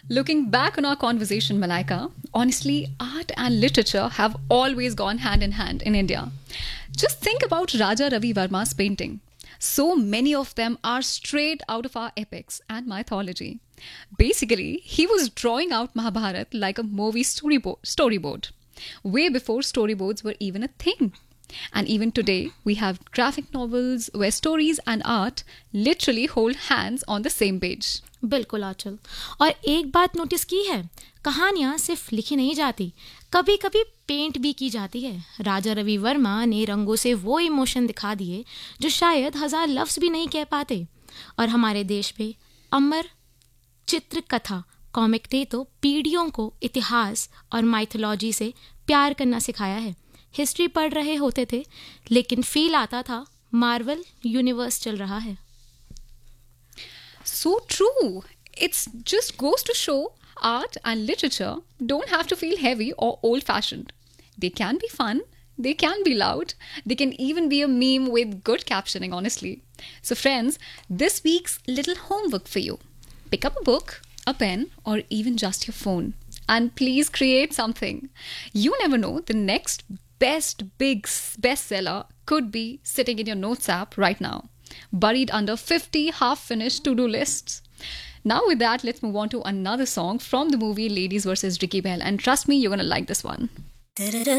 Looking back on our conversation, Malaika, honestly, art and literature have always gone hand in hand in India. Just think about Raja Ravi Verma's painting. So many of them are straight out of our epics and mythology. Basically, he was drawing out Mahabharat like a movie storyboard, way before storyboards were even a thing. And even today, we have graphic novels where stories and art literally hold hands on the same page. बिल्कुल आचल। और एक बात notice की है, कहानियाँ सिर्फ लिखी नहीं जाती, कभी कभी पेंट भी की जाती है। राजा रवि वर्मा ने रंगों से वो इमोशन दिखा दिए जो शायद 1000 लफ्ज भी नहीं कह पाते। और हमारे देश में अमर चित्रकथा कॉमिक ने तो पीढ़ियों को इतिहास और माइथोलॉजी से प्यार करना सिखाया है। हिस्ट्री पढ़ रहे होते थे लेकिन फील आता था मार्वल यूनिवर्स चल रहा है। So true. It just goes to show art and literature don't have to feel heavy or old fashioned. They can be fun, they can be loud, they can even be a meme with good captioning, honestly. So, friends, this week's little homework for you: pick up a book, a pen, or even just your phone, and please create something. You never know, the next best big bestseller could be sitting in your notes app right now, buried under 50 half-finished to-do lists. Now with that, let's move on to another song from the movie Ladies vs. Ricky Bell. And trust me, you're going to like this one.